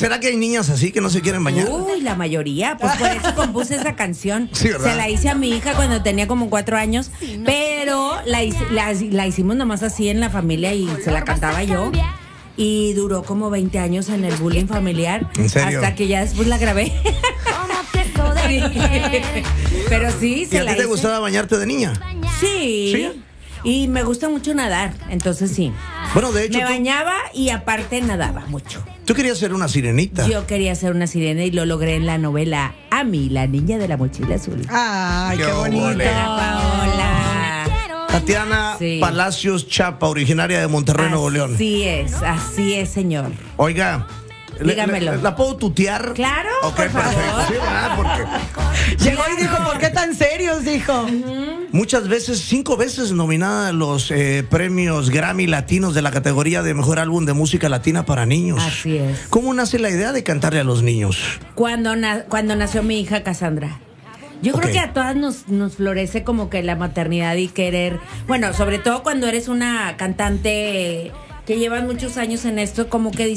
¿Será que hay niñas así que no se quieren bañar? Uy, la mayoría. Pues por eso compuse esa canción. Sí, ¿verdad? Se la hice a mi hija cuando tenía como 4 años, pero la hicimos nomás así en la familia y se la cantaba yo. Y duró como 20 años en el bullying familiar. ¿En serio? Hasta que ya después la grabé. Sí. Pero sí, ¿Y se a la ti te hice. gustaba bañarte de niña? Sí. ¿Sí? Y me gusta mucho nadar, entonces sí. Bueno, de hecho, Me bañaba y aparte nadaba mucho. tú querías ser una sirenita. Yo quería ser una sirena y lo logré en la novela Ami, la niña de la mochila azul. Ay, qué Qué bonito. ole. Paola. Tatiana Sí. Palacios Chapa, originaria de Monterrey, Nuevo León. Así es, señor. Oiga, Dígamelo. ¿la puedo tutear? Claro, Ok, por favor. perfecto. Sí, ¿verdad? Porque Llegó y dijo, ¿por qué tan serios? Dijo. muchas veces, 5 veces nominada a los premios Grammy Latinos de la categoría de Mejor Álbum de Música Latina para Niños. Así es. ¿Cómo nace la idea de cantarle a los niños? Cuando nació mi hija Cassandra. Yo Ok. creo que a todas nos florece como que la maternidad y querer, bueno, sobre todo cuando eres una cantante que llevas muchos años en esto, como que